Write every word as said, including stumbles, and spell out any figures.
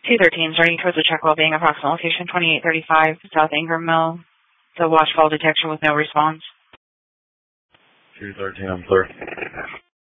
two thirteen, starting towards the check well being, approximate location twenty-eight thirty-five, South Ingram Mill. The watch call detection with no response. two thirteen, I'm clear.